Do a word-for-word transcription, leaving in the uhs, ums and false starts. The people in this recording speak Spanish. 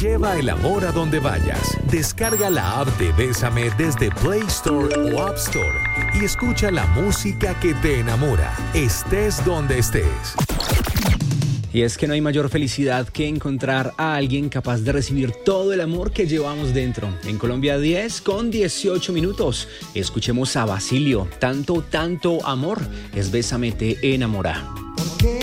Lleva el amor a donde vayas. Descarga la app de Bésame desde Play Store o App Store y escucha la música que te enamora, estés donde estés. Y es que no hay mayor felicidad que encontrar a alguien capaz de recibir todo el amor que llevamos dentro. En Colombia diez con dieciocho minutos. Escuchemos a Basilio. Tanto, tanto amor es Bésame te enamora. ¿Por qué